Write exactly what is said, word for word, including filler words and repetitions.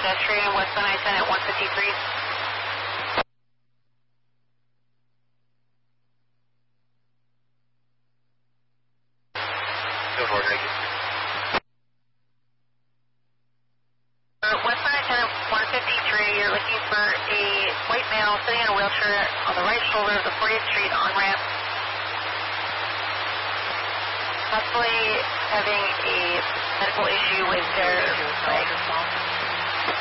pedestrian westbound I ten at one fifty-three. Go for it, thank you. Uh, westbound I ten at one fifty-three, you're looking for a white male sitting in a wheelchair on the right shoulder of the fortieth Street on-ramp. Possibly having a medical issue with their leg.